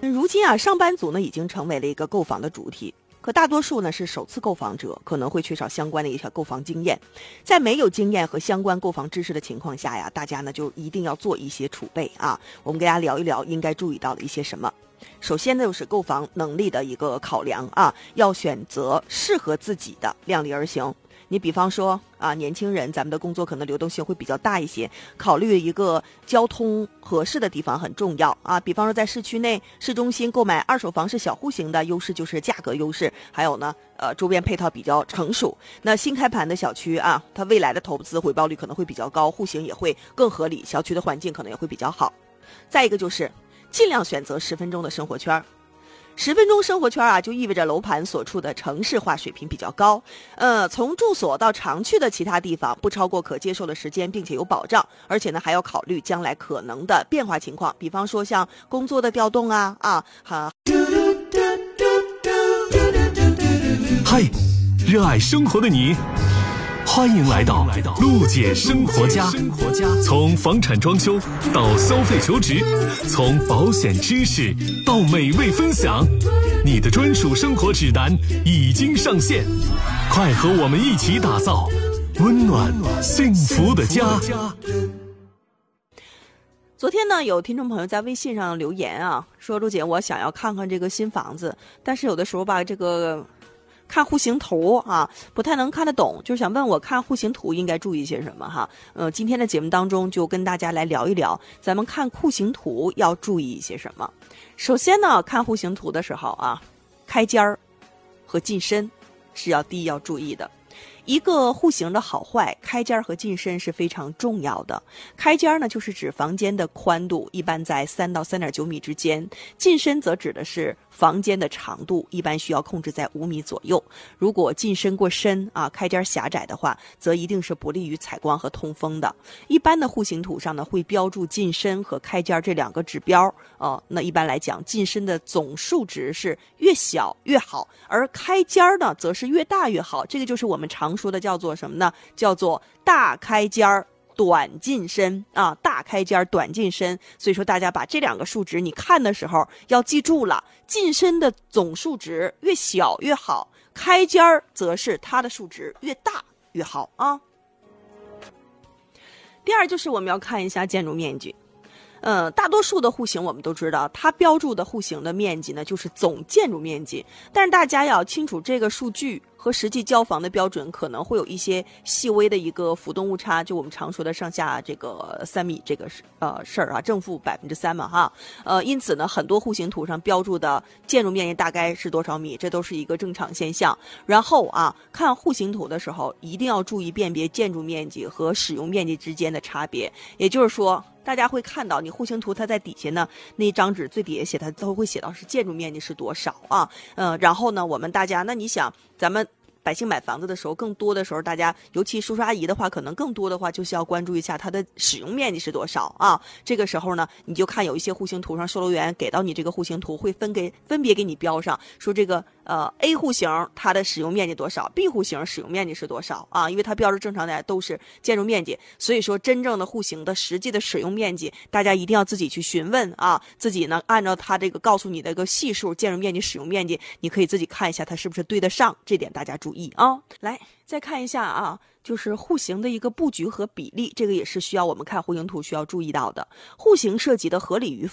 如今啊，上班族呢已经成为了一个购房的主体。可大多数呢是首次购房者，可能会缺少相关的一些购房经验。在没有经验和相关购房知识的情况下呀，大家呢就一定要做一些储备啊。我们给大家聊一聊应该注意到的一些什么。首先呢，就是购房能力的一个考量啊，要选择适合自己的，量力而行。你比方说啊，年轻人咱们的工作可能流动性会比较大一些，考虑一个交通合适的地方很重要啊。比方说在市区内、市中心购买二手房是小户型的，优势就是价格优势，还有呢周边配套比较成熟。那新开盘的小区啊，它未来的投资回报率可能会比较高，户型也会更合理，小区的环境可能也会比较好。再一个就是尽量选择10分钟的生活圈。10分钟生活圈啊，就意味着楼盘所处的城市化水平比较高。从住所到常去的其他地方不超过可接受的时间，并且有保障。而且呢，还要考虑将来可能的变化情况，比方说像工作的调动嗨，热爱生活的你，欢迎来到陆姐生活家。从房产装修到消费求职，从保险知识到美味分享，你的专属生活指南已经上线，快和我们一起打造温暖幸福的家。 昨天呢，有听众朋友在微信上留言啊，说陆姐，我想要看看这个新房子，但是有的时候吧，这个看户型图啊，不太能看得懂，就想问我看户型图应该注意些什么哈？今天的节目当中就跟大家来聊一聊，咱们看户型图要注意一些什么。首先呢，看户型图的时候啊，开间儿和进深是第一要注意的。一个户型的好坏，开间和进深是非常重要的。开间呢，就是指房间的宽度一般在3到3.9米之间，进深则指的是房间的长度，一般需要控制在5米左右。如果进深过深啊，开间狭窄的话，则一定是不利于采光和通风的。一般的户型图上呢，会标注进深和开间这2个指标。那一般来讲，进深的总数值是越小越好，而开间呢，则是越大越好。这个就是我们常说的叫做什么呢？叫做大开间短进深啊，大开间短进深。所以说大家把这2个数值你看的时候要记住了，进深的总数值越小越好，开间则是它的数值越大越好啊。第二就是我们要看一下建筑面积。大多数的户型我们都知道，它标注的户型的面积呢就是总建筑面积，但是大家要清楚这个数据和实际交房的标准可能会有一些细微的一个浮动误差，就我们常说的上下这个3米这个事儿啊，正负3%嘛哈。因此呢，很多户型图上标注的建筑面积大概是多少米，这都是一个正常现象。然后啊，看户型图的时候一定要注意辨别建筑面积和使用面积之间的差别，也就是说大家会看到你户型图它在底下呢，那张纸最底下写它都会写到是建筑面积是多少啊。然后呢，我们大家那你想咱们百姓买房子的时候，更多的时候大家尤其叔叔阿姨的话，可能更多的话就是要关注一下它的使用面积是多少啊。这个时候呢，你就看有一些户型图上售楼员给到你这个户型图会分别给你标上，说这个A 户型它的使用面积多少， B 户型使用面积是多少啊？因为它标注正常的都是建筑面积，所以说真正的户型的实际的使用面积，大家一定要自己去询问啊，自己呢按照它这个告诉你的一个系数，建筑面积、使用面积，你可以自己看一下它是不是对得上，这点大家注意啊。来，再看一下啊，就是户型的一个布局和比例，这个也是需要我们看户型图需要注意到的。户型设计的合理与